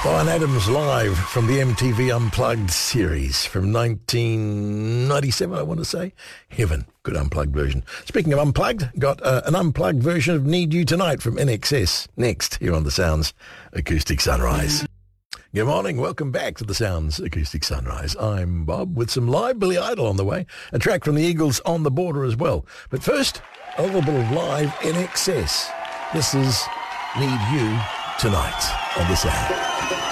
Bryan Adams live from the MTV Unplugged series from 1997, I want to say. Heaven, good unplugged version. Speaking of unplugged, got an unplugged version of Need You Tonight from NXS next here on the Sounds Acoustic Sunrise. Good morning, welcome back to the Sounds Acoustic Sunrise. I'm Bob with some live Billy Idol on the way, a track from the Eagles On the Border as well. But first, a little bit of live NXS. This is Need You Tonight on the Sound.